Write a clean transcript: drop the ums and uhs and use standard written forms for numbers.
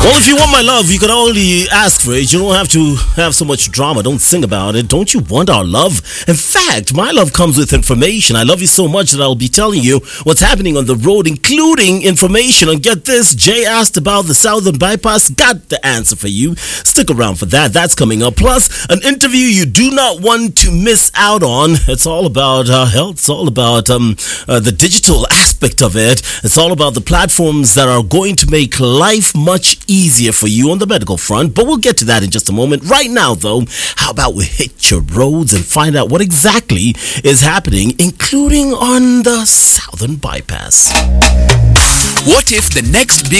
Well, if you want my love, you can only ask for it. You don't have to have so much drama. Don't sing about it. Don't you want our love? In fact, my love comes with information. I love you so much that I'll be telling you what's happening on the road, including information. And get this, Jay asked about the Southern Bypass. Got the answer for you. Stick around for that. That's coming up. Plus, an interview you do not want to miss out on. It's all about health. It's all about the digital aspect of it. It's all about the platforms that are going to make life much easier for you on the medical front. But we'll get to that in just a moment. Right now, though, how about we hit your roads and find out what exactly is happening, including on the Southern Bypass. What if the next big